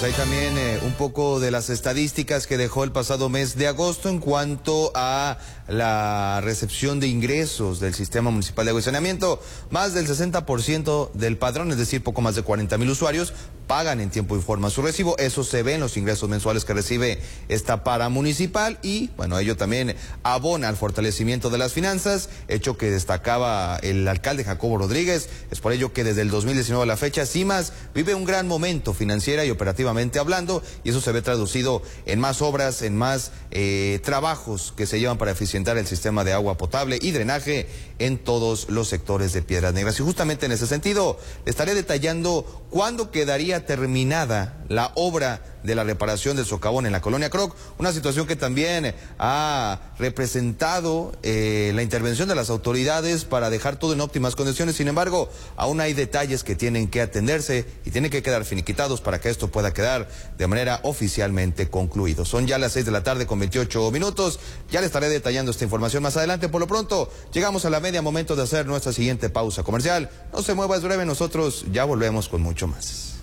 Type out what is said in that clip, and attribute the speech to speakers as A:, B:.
A: hay también un poco de las estadísticas que dejó el pasado mes de agosto en cuanto a la recepción de ingresos del Sistema Municipal de Agua y Saneamiento. Más del 60% del padrón, es decir, poco más de 40,000 usuarios, pagan en tiempo y forma su recibo. Eso se ve en los ingresos mensuales que recibe esta paramunicipal y, bueno, ello también abona al fortalecimiento de las finanzas, hecho que destacaba el alcalde Jacobo Rodríguez. Es por ello que desde el 2019 a la fecha, CIMAS vive un gran momento financiera y operativamente hablando, y eso se ve traducido en más obras, en más trabajos que se llevan para eficientar el sistema de agua potable y drenaje en todos los sectores de Piedras Negras. Y justamente en ese sentido, le estaré detallando cuándo quedaría terminada la obra de la reparación del socavón en la colonia Croc, una situación que también ha representado la intervención de las autoridades para dejar todo en óptimas condiciones. Sin embargo, aún hay detalles que tienen que atenderse y tienen que quedar finiquitados para que esto pueda quedar de manera oficialmente concluido. Son ya las 6 de la tarde con 28 minutos. Ya le estaré detallando esta información más adelante. Por lo pronto, llegamos a la media, momento de hacer nuestra siguiente pausa comercial. No se mueva, es breve, nosotros ya volvemos con mucho más.